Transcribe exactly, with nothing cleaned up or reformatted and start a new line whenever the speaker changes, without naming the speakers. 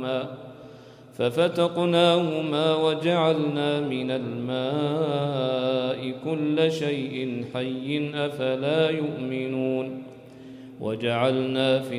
ففتقناهما وجعلنا من الماء كل شيء حي أفلا يؤمنون وجعلنا في